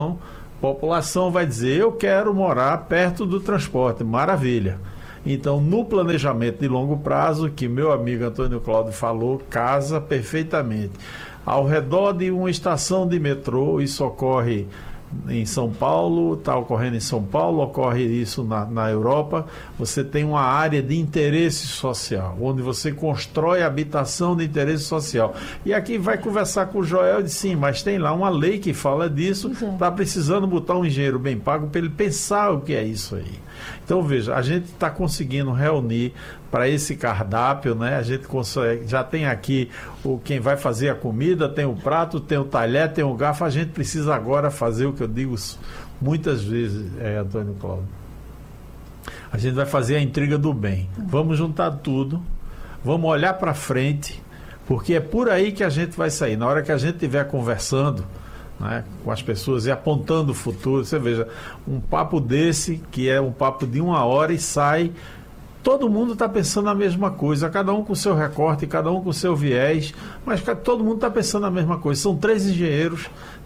A população vai dizer, eu quero morar perto do transporte, maravilha. Então, no planejamento de longo prazo, que meu amigo Antônio Cláudio falou, casa perfeitamente. Ao redor de uma estação de metrô, isso ocorre em São Paulo, está ocorrendo em São Paulo, ocorre isso na Europa, você tem uma área de interesse social, onde você constrói habitação de interesse social. E aqui vai conversar com o Joel e diz, sim, mas tem lá uma lei que fala disso, está precisando botar um engenheiro bem pago para ele pensar o que é isso aí. Então, veja, a gente está conseguindo reunir para esse cardápio, né? A gente consegue, já tem aqui quem vai fazer a comida, tem o prato, tem o talher, tem o garfo. A gente precisa agora fazer o que eu digo muitas vezes, Antônio Cláudio. A gente vai fazer a intriga do bem. Vamos juntar tudo, vamos olhar para frente, porque é por aí que a gente vai sair. Na hora que a gente estiver conversando, né, com as pessoas e apontando o futuro, você veja, um papo desse, que é um papo de 1 hora e sai, todo mundo está pensando a mesma coisa, cada um com o seu recorte, cada um com o seu viés, mas todo mundo está pensando a mesma coisa. São três engenheiros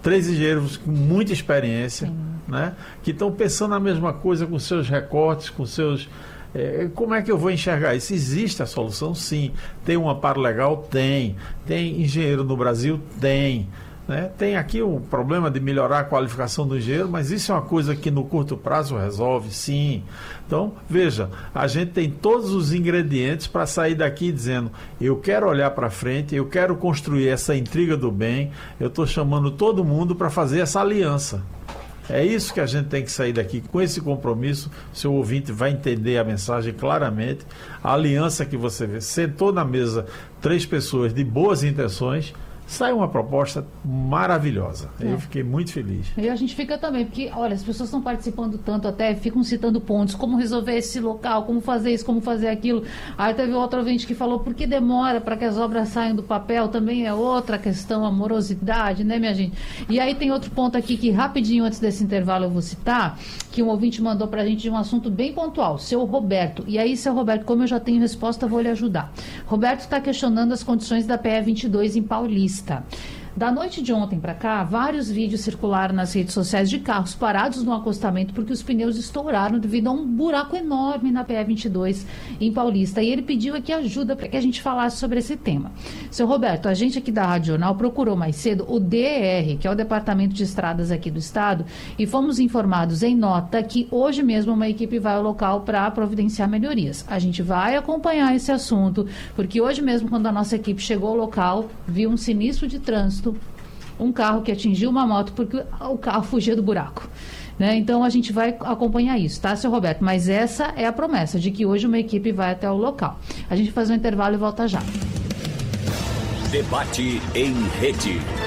com muita experiência, né, que estão pensando a mesma coisa com seus recortes, com seus... como é que eu vou enxergar isso? Existe a solução? Sim. Tem um amparo legal? Tem. Tem engenheiro no Brasil? Tem. Né? Tem aqui o problema de melhorar a qualificação do engenheiro, mas isso é uma coisa que no curto prazo resolve, sim. Então, veja, a gente tem todos os ingredientes para sair daqui dizendo, eu quero olhar para frente, eu quero construir essa intriga do bem, eu estou chamando todo mundo para fazer essa aliança. É isso que a gente tem que sair daqui, com esse compromisso. Seu ouvinte vai entender a mensagem claramente. A aliança que você vê, sentou na mesa 3 pessoas de boas intenções, sai uma proposta maravilhosa. Eu fiquei muito feliz. E a gente fica também, porque, olha, as pessoas estão participando tanto, até ficam citando pontos, como resolver esse local, como fazer isso, como fazer aquilo. Aí teve outro ouvinte que falou, por que demora para que as obras saiam do papel? Também é outra questão, amorosidade, né, minha gente? E aí tem outro ponto aqui que, rapidinho, antes desse intervalo, eu vou citar, que um ouvinte mandou para a gente de um assunto bem pontual, seu Roberto. E aí, seu Roberto, como eu já tenho resposta, vou lhe ajudar. Roberto está questionando as condições da PE 22 em Paulista. Da noite de ontem para cá, vários vídeos circularam nas redes sociais de carros parados no acostamento porque os pneus estouraram devido a um buraco enorme na PE 22 em Paulista. E ele pediu aqui ajuda para que a gente falasse sobre esse tema. Seu Roberto, a gente aqui da Rádio Jornal procurou mais cedo o DER, que é o Departamento de Estradas aqui do Estado, e fomos informados em nota que hoje mesmo uma equipe vai ao local para providenciar melhorias. A gente vai acompanhar esse assunto, porque hoje mesmo, quando a nossa equipe chegou ao local, viu um sinistro de trânsito, um carro que atingiu uma moto porque o carro fugia do buraco. Né? Então a gente vai acompanhar isso, tá, seu Roberto? Mas essa é a promessa de que hoje uma equipe vai até o local. A gente faz um intervalo e volta já. Debate em rede.